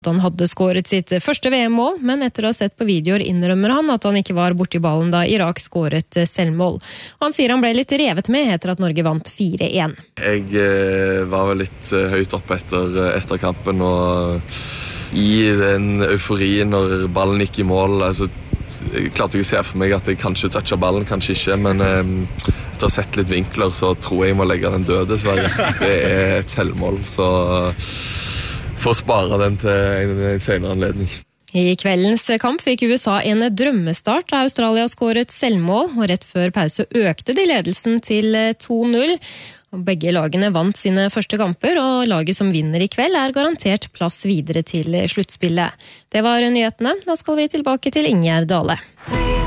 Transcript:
Han hadde skåret sitt første VM-mål, men etter å ha sett på videoer innrømmer han at han ikke var borti ballen da Irak skåret selvmål. Han sier han ble litt revet med etter at Norge vant 4-1. Jeg var vel litt høyt oppe etter kampen, og i den euforien når ballen gikk i mål, jeg klarte ikke å se for meg at jeg kanskje touchet ballen, kanskje ikke, men etter å ha sett litt vinkler så tror jeg må legge den døde, så det et selvmål, så for å spare den til en senere anledning. I kveldens kamp fikk USA en drømmestart da Australia skåret selvmål, og rett før pause økte de ledelsen til 2-0. Begge lagene vant sine første kamper, og laget som vinner i kveld garantert plass videre til sluttspillet. Det var nyhetene. Da skal vi tilbake til Ingjerd Dale.